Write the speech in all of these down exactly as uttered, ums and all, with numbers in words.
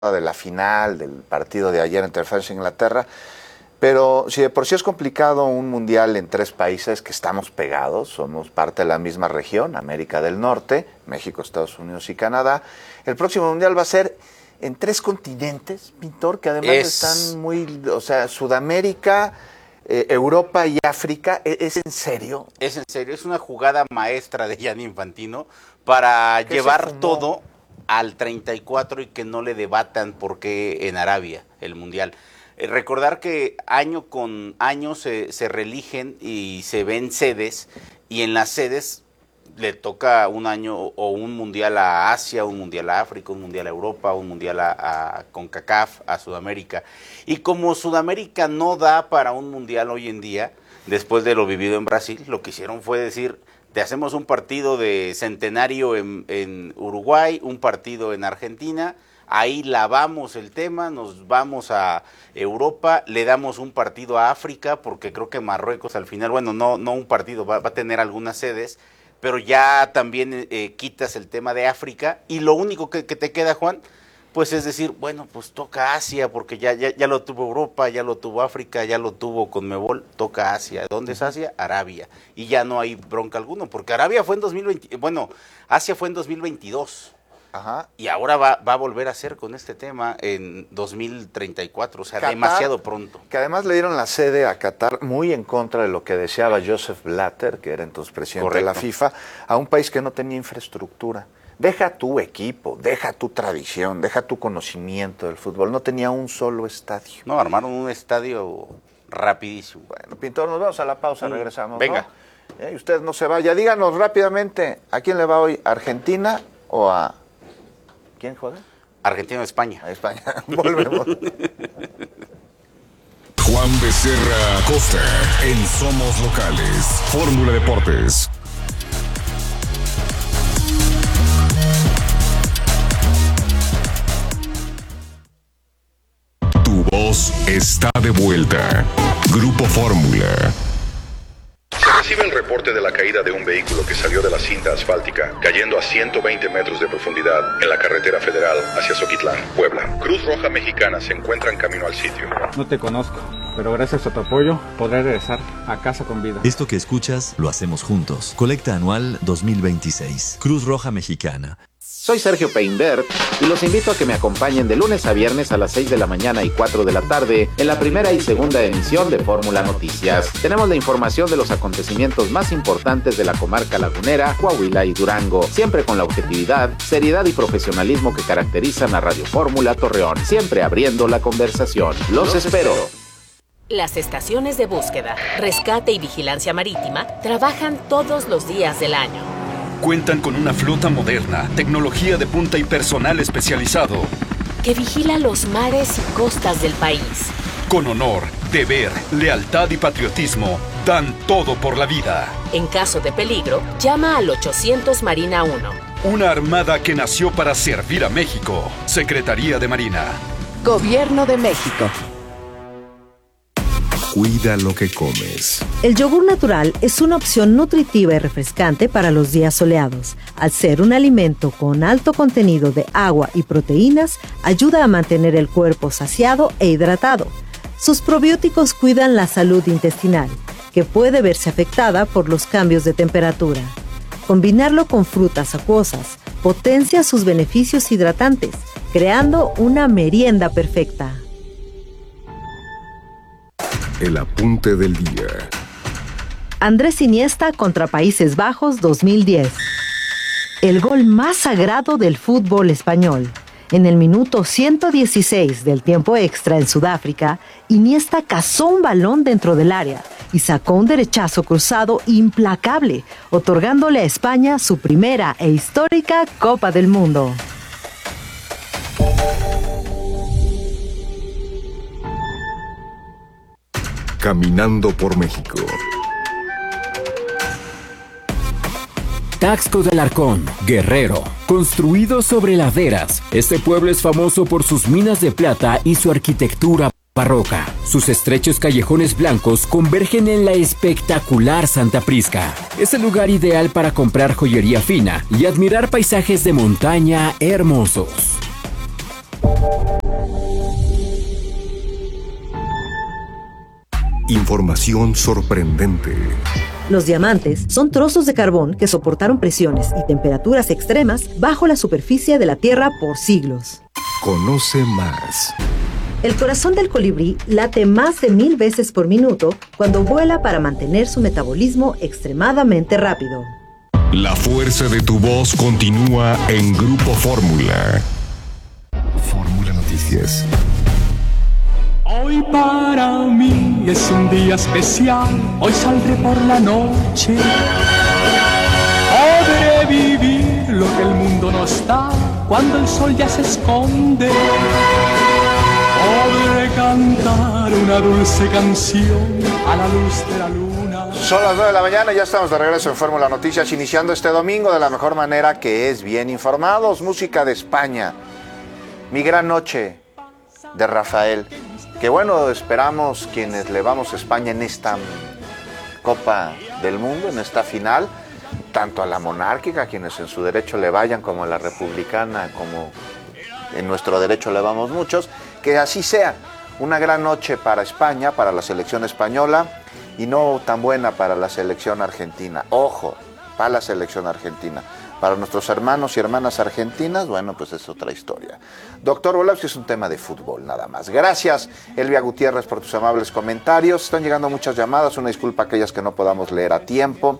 de la final, del partido de ayer entre Francia e Inglaterra, pero si de por sí es complicado un mundial en tres países que estamos pegados, somos parte de la misma región, América del Norte, México, Estados Unidos y Canadá, el próximo mundial va a ser en tres continentes, Pintor, que además es... están muy, o sea, Sudamérica, eh, Europa y África. ¿Es en serio? Es en serio, es una jugada maestra de Gianni Infantino para llevar todo al treinta y cuatro y que no le debatan por qué en Arabia el mundial. Eh, recordar que año con año se, se reeligen y se ven sedes, y en las sedes le toca un año o un mundial a Asia, un mundial a África, un mundial a Europa, un mundial a, a CONCACAF, a Sudamérica. Y como Sudamérica no da para un mundial hoy en día, después de lo vivido en Brasil, lo que hicieron fue decir: te hacemos un partido de centenario en, en Uruguay, un partido en Argentina, ahí lavamos el tema, nos vamos a Europa, le damos un partido a África, porque creo que Marruecos al final, bueno, no, no un partido, va, va a tener algunas sedes, pero ya también eh, quitas el tema de África, y lo único que, que te queda, Juan, pues es decir, bueno, pues toca Asia, porque ya, ya, ya lo tuvo Europa, ya lo tuvo África, ya lo tuvo Conmebol, toca Asia. ¿Dónde es Asia? Arabia. Y ya no hay bronca alguno, porque Arabia fue en dos mil veinte, bueno, Asia fue en dos mil veintidós. Ajá. Y ahora va, va a volver a ser con este tema en dos mil treinta y cuatro, o sea, Qatar, demasiado pronto. Que además le dieron la sede a Qatar, muy en contra de lo que deseaba Joseph Blatter, que era entonces presidente Correcto. de la FIFA, a un país que no tenía infraestructura. Deja tu equipo, deja tu tradición, deja tu conocimiento del fútbol. No tenía un solo estadio. No, armaron un estadio rapidísimo. Bueno, Pintor, nos vamos a la pausa, mm, regresamos. Venga. ¿No? Eh, usted no se vaya. Díganos rápidamente, ¿a quién le va hoy? ¿A Argentina o a... ¿Quién juega? Argentina o España. A España. Volvemos. Juan Becerra Acosta en Somos Locales. Fórmula Deportes. Tu voz está de vuelta. Grupo Fórmula. Se recibe el reporte de la caída de un vehículo que salió de la cinta asfáltica, cayendo a ciento veinte metros de profundidad en la carretera federal hacia Zoquitlán, Puebla. Cruz Roja Mexicana se encuentra en camino al sitio. No te conozco, pero gracias a tu apoyo podré regresar a casa con vida. Esto que escuchas lo hacemos juntos. Colecta anual dos mil veintiséis. Cruz Roja Mexicana. Soy Sergio Peinbert y los invito a que me acompañen de lunes a viernes a las seis de la mañana y cuatro de la tarde en la primera y segunda emisión de Fórmula Noticias. Tenemos la información de los acontecimientos más importantes de la comarca lagunera, Coahuila y Durango, siempre con la objetividad, seriedad y profesionalismo que caracterizan a Radio Fórmula Torreón, siempre abriendo la conversación. Los, los espero. Las estaciones de búsqueda, rescate y vigilancia marítima trabajan todos los días del año. Cuentan con una flota moderna, tecnología de punta y personal especializado que vigila los mares y costas del país. Con honor, deber, lealtad y patriotismo, dan todo por la vida. En caso de peligro, llama al ochocientos Marina uno. Una armada que nació para servir a México. Secretaría de Marina. Gobierno de México. Cuida lo que comes. El yogur natural es una opción nutritiva y refrescante para los días soleados. Al ser un alimento con alto contenido de agua y proteínas, ayuda a mantener el cuerpo saciado e hidratado. Sus probióticos cuidan la salud intestinal, que puede verse afectada por los cambios de temperatura. Combinarlo con frutas acuosas potencia sus beneficios hidratantes, creando una merienda perfecta. El apunte del día. Andrés Iniesta contra Países Bajos dos mil diez. El gol más sagrado del fútbol español. En el minuto ciento dieciséis del tiempo extra en Sudáfrica, Iniesta cazó un balón dentro del área y sacó un derechazo cruzado implacable, otorgándole a España su primera e histórica Copa del Mundo. Caminando por México. Taxco del Arcón, Guerrero. Construido sobre laderas, este pueblo es famoso por sus minas de plata y su arquitectura barroca. Sus estrechos callejones blancos convergen en la espectacular Santa Prisca. Es el lugar ideal para comprar joyería fina y admirar paisajes de montaña hermosos. Información sorprendente. Los diamantes son trozos de carbón que soportaron presiones y temperaturas extremas bajo la superficie de la Tierra por siglos. Conoce más. El corazón del colibrí late más de mil veces por minuto cuando vuela para mantener su metabolismo extremadamente rápido. La fuerza de tu voz continúa en Grupo Fórmula. Fórmula Noticias. Hoy para mí es un día especial, hoy saldré por la noche. Podré vivir lo que el mundo no está cuando el sol ya se esconde. Podré cantar una dulce canción a la luz de la luna. Son las nueve de la mañana, ya estamos de regreso en Fórmula Noticias, iniciando este domingo de la mejor manera, que es bien informados. Música de España, Mi Gran Noche, de Rafael. Que bueno, esperamos quienes le vamos a España en esta Copa del Mundo, en esta final, tanto a la monárquica, quienes en su derecho le vayan, como a la republicana, como en nuestro derecho le vamos muchos, que así sea. Una gran noche para España, para la selección española, y no tan buena para la selección argentina. Ojo, para la selección argentina. Para nuestros hermanos y hermanas argentinas, bueno, pues es otra historia. Doctor Volavsky, es un tema de fútbol, nada más. Gracias, Elvia Gutiérrez, por tus amables comentarios. Están llegando muchas llamadas, una disculpa a aquellas que no podamos leer a tiempo.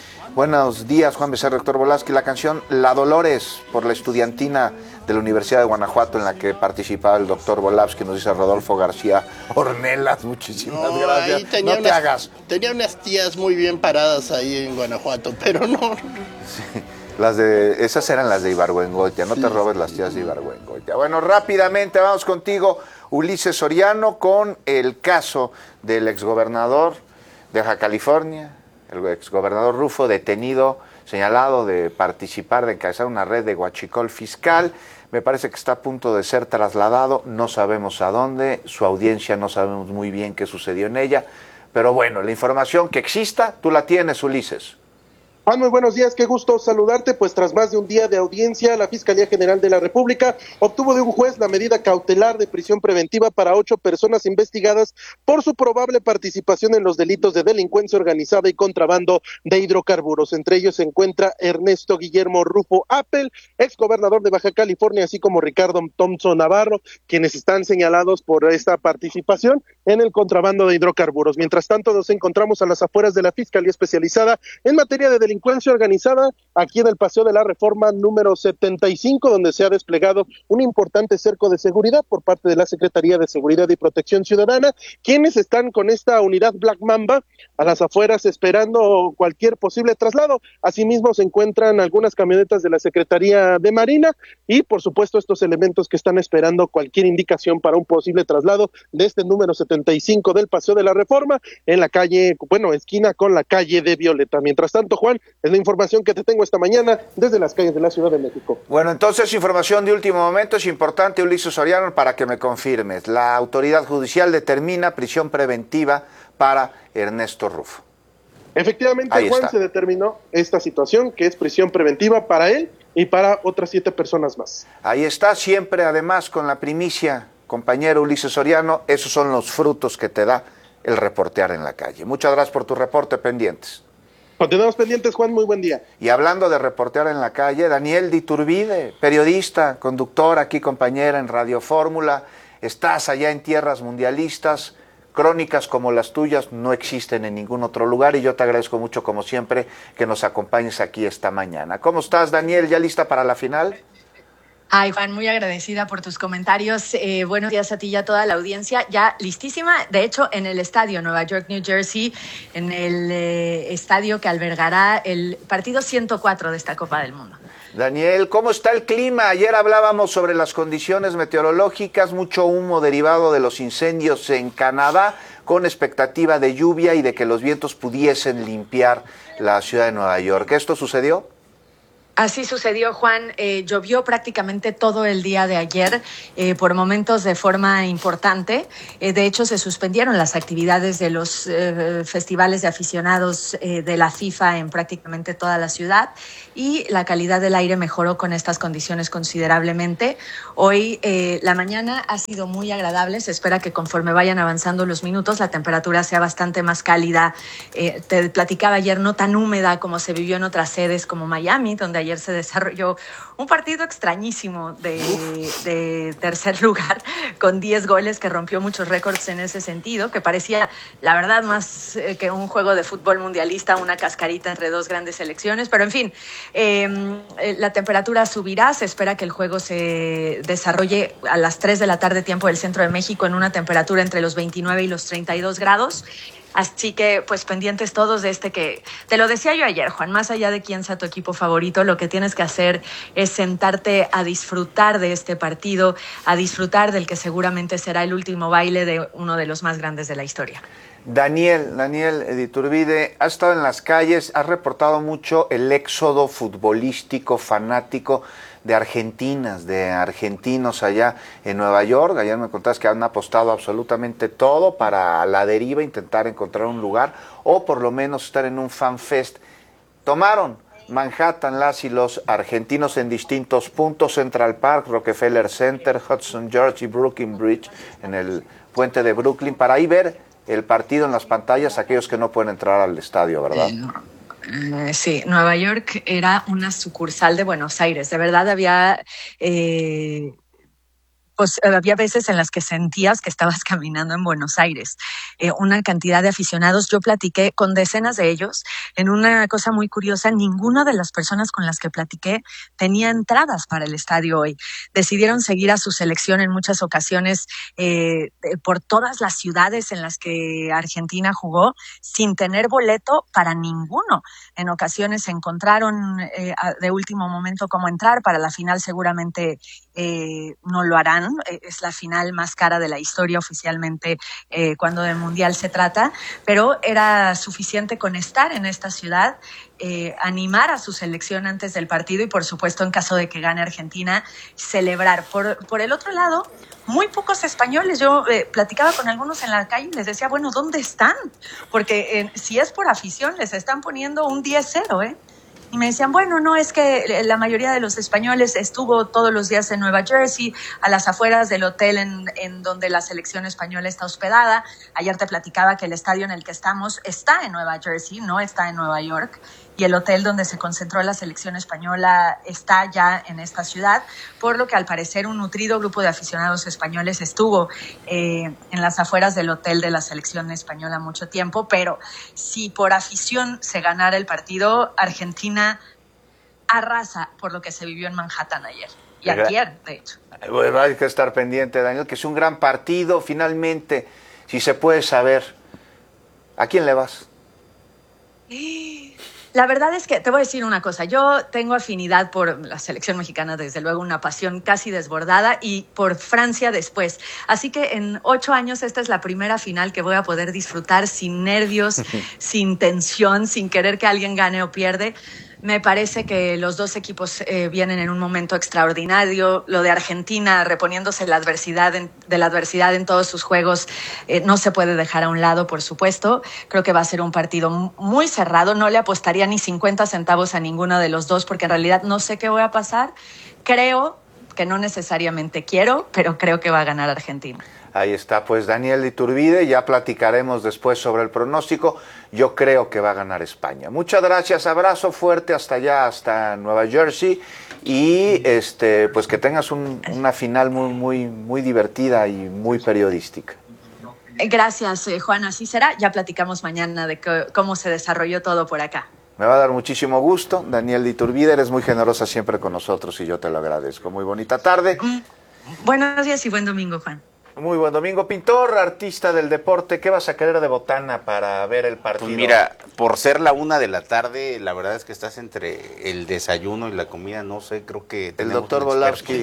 Buenos días, Juan Becerra, doctor Volavsky. La canción La Dolores, por la estudiantina de la Universidad de Guanajuato, en la que participaba el doctor Volavsky, nos dice Rodolfo García Ornelas. Muchísimas no, gracias. Tenía no te unas, hagas. Tenía unas tías muy bien paradas ahí en Guanajuato, pero no. Sí. Las de, esas eran las de Ibargüengoitia, no sí, te robes las tías de Ibargüengoitia. Bueno, rápidamente vamos contigo, Ulises Soriano, con el caso del exgobernador de Baja California, el exgobernador Rufo, detenido, señalado de participar, de encabezar una red de huachicol fiscal. Me parece que está a punto de ser trasladado, no sabemos a dónde, su audiencia no sabemos muy bien qué sucedió en ella, pero bueno, la información que exista, tú la tienes, Ulises. Juan, muy buenos días, qué gusto saludarte. Pues tras más de un día de audiencia, la Fiscalía General de la República obtuvo de un juez la medida cautelar de prisión preventiva para ocho personas investigadas por su probable participación en los delitos de delincuencia organizada y contrabando de hidrocarburos. Entre ellos se encuentra Ernesto Guillermo Rufo Appel, exgobernador de Baja California, así como Ricardo Thompson Navarro, quienes están señalados por esta participación en el contrabando de hidrocarburos. Mientras tanto, nos encontramos a las afueras de la Fiscalía Especializada en materia de delincuencia organizada, aquí en el Paseo de la Reforma número setenta y cinco, donde se ha desplegado un importante cerco de seguridad por parte de la Secretaría de Seguridad y Protección Ciudadana, quienes están con esta unidad Black Mamba a las afueras esperando cualquier posible traslado. Asimismo se encuentran algunas camionetas de la Secretaría de Marina y por supuesto estos elementos que están esperando cualquier indicación para un posible traslado de este número setenta y cinco del Paseo de la Reforma en la calle, bueno, esquina con la calle de Violeta. Mientras tanto, Juan, es la información que te tengo esta mañana desde las calles de la Ciudad de México. Bueno, entonces información de último momento, es importante, Ulises Soriano, para que me confirmes. La autoridad judicial determina prisión preventiva para Ernesto Rufo. Efectivamente, Ahí Juan, está. Se determinó esta situación, que es prisión preventiva para él y para otras siete personas más. Ahí está, siempre además con la primicia, compañero Ulises Soriano, esos son los frutos que te da el reportear en la calle. Muchas gracias por tu reporte, pendientes. Continuamos pendientes, Juan, muy buen día. Y hablando de reportear en la calle, Daniel de Iturbide, periodista, conductor, aquí compañera en Radio Fórmula, estás allá en tierras mundialistas, crónicas como las tuyas no existen en ningún otro lugar y yo te agradezco mucho, como siempre, que nos acompañes aquí esta mañana. ¿Cómo estás, Daniel? ¿Ya lista para la final? Ay, Juan, muy agradecida por tus comentarios. Eh, buenos días a ti y a toda la audiencia. Ya listísima, de hecho, en el estadio Nueva York, New Jersey, en el eh, estadio que albergará el partido ciento cuatro de esta Copa del Mundo. Daniel, ¿cómo está el clima? Ayer hablábamos sobre las condiciones meteorológicas, mucho humo derivado de los incendios en Canadá, con expectativa de lluvia y de que los vientos pudiesen limpiar la ciudad de Nueva York. ¿Esto sucedió? Así sucedió, Juan. Eh, llovió prácticamente todo el día de ayer, eh, por momentos de forma importante. Eh, de hecho, se suspendieron las actividades de los eh, festivales de aficionados eh, de la FIFA en prácticamente toda la ciudad y la calidad del aire mejoró con estas condiciones considerablemente. Hoy eh, la mañana ha sido muy agradable. Se espera que conforme vayan avanzando los minutos, la temperatura sea bastante más cálida. Eh, te platicaba ayer, no tan húmeda como se vivió en otras sedes como Miami, donde ayer se desarrolló un partido extrañísimo de, de tercer lugar con diez goles que rompió muchos récords en ese sentido, que parecía, la verdad, más eh, que un juego de fútbol mundialista, una cascarita entre dos grandes selecciones. Pero, en fin, eh, la temperatura subirá. Se espera que el juego se desarrolle a las tres de la tarde, tiempo del centro de México, en una temperatura entre los veintinueve y los treinta y dos grados. Así que, pues, pendientes todos de este que... Te lo decía yo ayer, Juan, más allá de quién sea tu equipo favorito, lo que tienes que hacer es sentarte a disfrutar de este partido, a disfrutar del que seguramente será el último baile de uno de los más grandes de la historia. Daniel, Daniel de Iturbide, has estado en las calles, has reportado mucho el éxodo futbolístico, fanático de argentinas, de argentinos allá en Nueva York. Ayer me contabas que han apostado absolutamente todo para a la deriva intentar encontrar un lugar o por lo menos estar en un fan fest. Tomaron Manhattan las y los argentinos en distintos puntos: Central Park, Rockefeller Center, Hudson Yards y Brooklyn Bridge, en el puente de Brooklyn, para ahí ver el partido en las pantallas, aquellos que no pueden entrar al estadio, ¿verdad? Eh, Sí, Nueva York era una sucursal de Buenos Aires. De verdad había, eh, pues había veces en las que sentías que estabas caminando en Buenos Aires. Eh, una cantidad de aficionados. Yo platiqué con decenas de ellos. En una cosa muy curiosa, ninguna de las personas con las que platiqué tenía entradas para el estadio hoy. Decidieron seguir a su selección en muchas ocasiones eh, por todas las ciudades en las que Argentina jugó sin tener boleto para ninguno. En ocasiones se encontraron eh, de último momento cómo entrar. Para la final seguramente eh, no lo harán. Es la final más cara de la historia oficialmente eh, cuando del Mundial se trata, pero era suficiente con estar en esta ciudad, eh, animar a su selección antes del partido y, por supuesto, en caso de que gane Argentina, celebrar. Por, por el otro lado, muy pocos españoles. Yo eh, platicaba con algunos en la calle y les decía, bueno, ¿dónde están? Porque eh, si es por afición, les están poniendo un diez cero, ¿eh? Y me decían, bueno, no, es que la mayoría de los españoles estuvo todos los días en Nueva Jersey, a las afueras del hotel en, en donde la selección española está hospedada. Ayer te platicaba que el estadio en el que estamos está en Nueva Jersey, no está en Nueva York. Y el hotel donde se concentró la selección española está ya en esta ciudad, por lo que al parecer un nutrido grupo de aficionados españoles estuvo eh, en las afueras del hotel de la selección española mucho tiempo. Pero si por afición se ganara el partido, Argentina arrasa por lo que se vivió en Manhattan ayer y ayer, de hecho. Bueno, hay que estar pendiente, Daniel, que es un gran partido. Finalmente, si se puede saber, ¿a quién le vas? La verdad es que te voy a decir una cosa, yo tengo afinidad por la selección mexicana, desde luego una pasión casi desbordada, y por Francia después. Así que en ocho años esta es la primera final que voy a poder disfrutar sin nervios, sin tensión, sin querer que alguien gane o pierde. Me parece que los dos equipos eh, vienen en un momento extraordinario. Lo de Argentina, reponiéndose la adversidad en, de la adversidad en todos sus juegos, eh, no se puede dejar a un lado, por supuesto. Creo que va a ser un partido muy cerrado. No le apostaría ni cincuenta centavos a ninguno de los dos, porque en realidad no sé qué voy a pasar. Creo que no necesariamente quiero, pero creo que va a ganar Argentina. Ahí está, pues Daniel de Iturbide, ya platicaremos después sobre el pronóstico. Yo creo que va a ganar España. Muchas gracias, abrazo fuerte hasta allá, hasta Nueva Jersey, y este, pues que tengas un, una final muy, muy, muy divertida y muy periodística. Gracias, eh, Juan, así será. Ya platicamos mañana de que, cómo se desarrolló todo por acá. Me va a dar muchísimo gusto. Daniel de Iturbide, eres muy generosa siempre con nosotros y yo te lo agradezco. Muy bonita tarde. Buenos días y buen domingo, Juan. Muy buen domingo. Pintor, artista del deporte, ¿qué vas a querer de botana para ver el partido? Pues mira, por ser la una de la tarde, la verdad es que estás entre el desayuno y la comida, no sé, creo que... El doctor Volavsky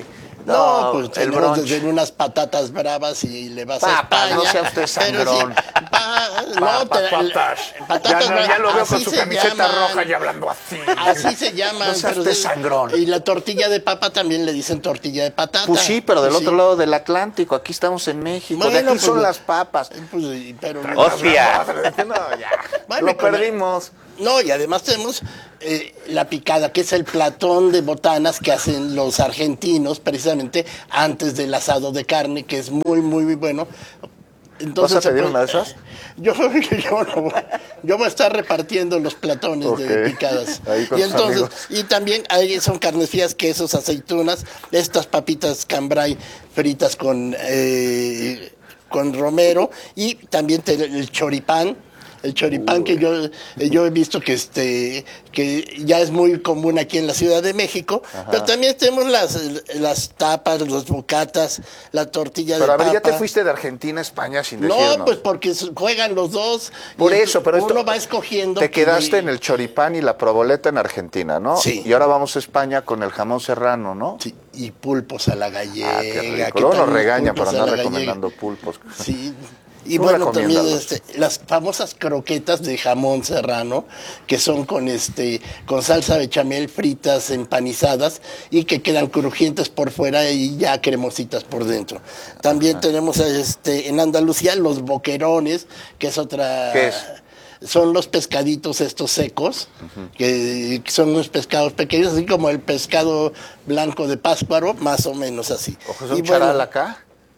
No, pues tenemos desde unas patatas bravas y le vas Papas, a España. no sea usted sangrón. Sí, pa, no, Papas, te, papas. Patatas Ya, no, ya lo veo así con su se camiseta llaman. roja y hablando así. Así se llaman. No sea pero usted sí, sangrón. Y la tortilla de papa también le dicen tortilla de patata. Pues sí, pero del Pues otro sí. lado del Atlántico. Aquí estamos en México. Bueno, de aquí pues, son las papas. Pues, pero, Hostia. No, ya. Bueno, Lo con el- perdimos. No, y además tenemos eh, la picada, que es el platón de botanas que hacen los argentinos precisamente antes del asado de carne, que es muy, muy, muy bueno. Entonces, ¿Vas a pedir pues, una de esas? Yo, yo, no voy, yo voy a estar repartiendo los platones Ok. de picadas. Ahí con Y tus entonces, amigos. y también ahí son carnes frías, quesos, aceitunas, estas papitas cambray fritas con, eh, con romero, y también te- el choripán. El choripán que yo, yo he visto que este que ya es muy común aquí en la Ciudad de México, Ajá. pero también tenemos las, las tapas, los bocatas, la tortilla Pero de a ver, papa. ya te fuiste de Argentina a España sin No, decirnos. pues porque s- juegan los dos. Por y eso, pero uno esto- va escogiendo. Te que- quedaste en el choripán y la proboleta en Argentina, ¿no? Sí. Y ahora vamos a España con el jamón serrano, ¿no? Sí, y pulpos a la gallega. Ah, qué rico. ¿qué Luego tal nos los regaña por pulpos a andar la gallega? recomendando pulpos. Sí. Y Tú bueno, también recomiéndalos. este, las famosas croquetas de jamón serrano, que son con este con salsa bechamel, fritas, empanizadas, y que quedan crujientes por fuera y ya cremositas por dentro. También tenemos este en Andalucía los boquerones, que es otra... ¿Qué es? Son los pescaditos estos secos, que son unos pescados pequeños, así como el pescado blanco de Pátzcuaro, más o menos así. ¿Ojo, es Y un bueno, charal acá?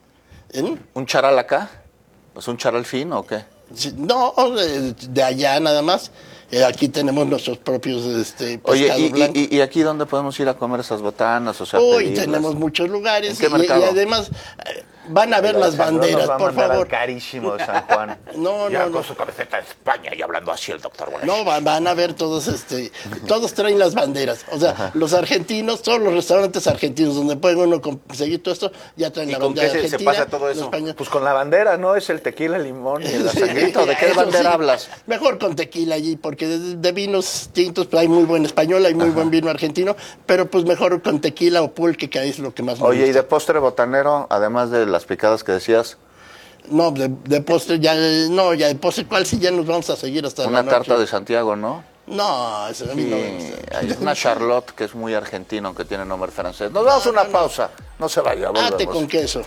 ¿en? ¿Un charal acá? ¿Es un charal fino o qué? Sí, no, de, de allá nada más. Eh, aquí tenemos nuestros propios este, Oye, pescado ¿y, blanco. y, y aquí dónde podemos ir a comer esas botanas? O sea, Uy, pedirlas? tenemos muchos lugares. ¿En qué y, y mercado? además eh, van a ver Mira, las San Juan banderas, nos va a por mandar al favor. carísimo de San Juan. No, Ya no, con no. su camiseta de España y hablando así el doctor Bonet. No, va- van a ver todos, este, todos traen las banderas. O sea, los argentinos, todos los restaurantes argentinos donde pueden uno conseguir todo esto, ya traen ¿Y la con bandera qué se- se argentina. pasa todo los eso? españoles. Pues con la bandera, ¿no? Es el tequila, el limón y la Sí, sangrita. ¿O ¿De qué eso bandera sí. hablas? Mejor con tequila allí, porque de, de vinos tintos pues hay muy buen español, hay muy buen vino argentino, pero pues mejor con tequila o pulque, que es lo que más me Oye, y gusta. de postre botanero, además de las picadas que decías, No, de, de postre ya, no, ya de postre, ¿cuál sí ya nos vamos a seguir hasta una la noche? tarta de Santiago, ¿no? No, eso a mí Sí, no me gusta. hay una Charlotte que es muy argentino, aunque tiene nombre francés. Nos damos una pausa, no se vaya, volvemos. Ate con queso.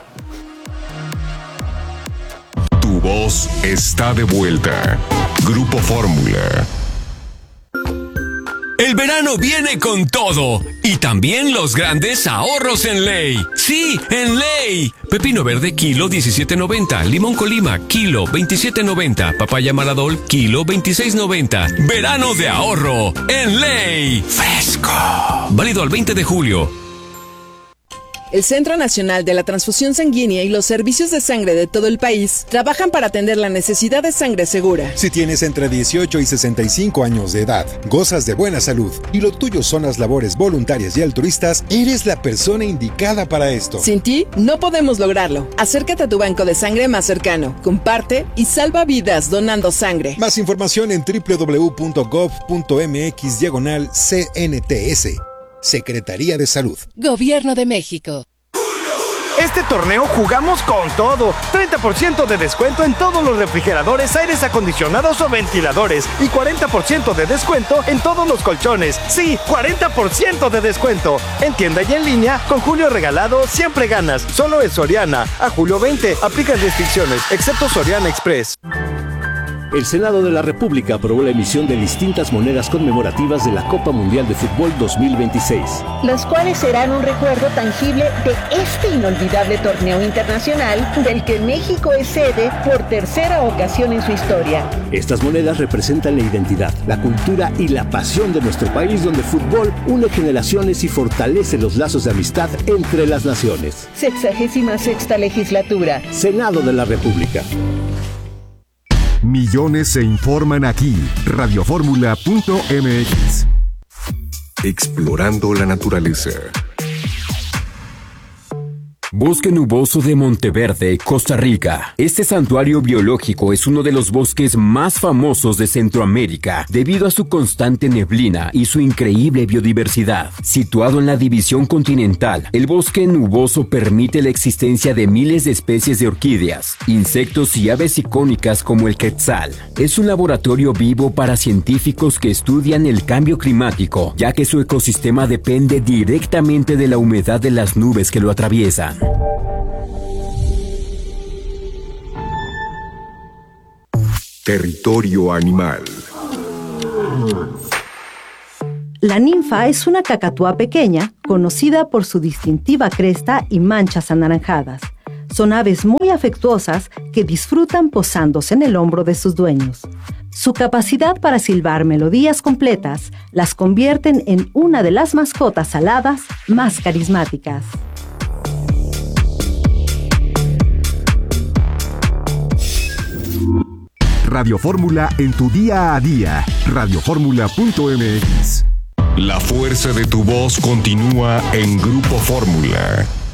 Tu voz está de vuelta. Grupo Fórmula. El verano viene con todo y también los grandes ahorros en Ley. Sí, en Ley. Pepino verde kilo diecisiete noventa, limón Colima kilo veintisiete noventa, papaya Maradol kilo veintiséis noventa. Verano de ahorro en Ley. Fresco. Válido al veinte de julio. El Centro Nacional de la Transfusión Sanguínea y los servicios de sangre de todo el país trabajan para atender la necesidad de sangre segura. Si tienes entre dieciocho y sesenta y cinco años de edad, gozas de buena salud y lo tuyo son las labores voluntarias y altruistas, eres la persona indicada para esto. Sin ti, no podemos lograrlo. Acércate a tu banco de sangre más cercano, comparte y salva vidas donando sangre. Más información en doble u doble u doble u punto gov punto mx diagonal C N T S. Secretaría de Salud. Gobierno de México. Este torneo jugamos con todo. treinta por ciento de descuento en todos los refrigeradores, aires acondicionados o ventiladores. Y cuarenta por ciento de descuento en todos los colchones. Sí, cuarenta por ciento de descuento. En tienda y en línea, con Julio Regalado siempre ganas. Solo en Soriana. A julio veinte, aplican restricciones, excepto Soriana Express. El Senado de la República aprobó la emisión de distintas monedas conmemorativas de la Copa Mundial de Fútbol dos mil veintiséis. Las cuales serán un recuerdo tangible de este inolvidable torneo internacional del que México es sede por tercera ocasión en su historia. Estas monedas representan la identidad, la cultura y la pasión de nuestro país, donde el fútbol une generaciones y fortalece los lazos de amistad entre las naciones. Sexagésima sexta legislatura. Senado de la República. Millones se informan aquí. Radioformula punto m x. Explorando la naturaleza. Bosque nuboso de Monteverde, Costa Rica. Este santuario biológico es uno de los bosques más famosos de Centroamérica debido a su constante neblina y su increíble biodiversidad. Situado en la división continental, el bosque nuboso permite la existencia de miles de especies de orquídeas, insectos y aves icónicas como el quetzal. Es un laboratorio vivo para científicos que estudian el cambio climático, ya que su ecosistema depende directamente de la humedad de las nubes que lo atraviesan. Territorio animal. La ninfa es una cacatúa pequeña, conocida por su distintiva cresta y manchas anaranjadas. Son aves muy afectuosas que disfrutan posándose en el hombro de sus dueños. Su capacidad para silbar melodías completas las convierten en una de las mascotas aladas más carismáticas. Radio Fórmula en tu día a día. radio fórmula punto m x. La fuerza de tu voz continúa en Grupo Fórmula.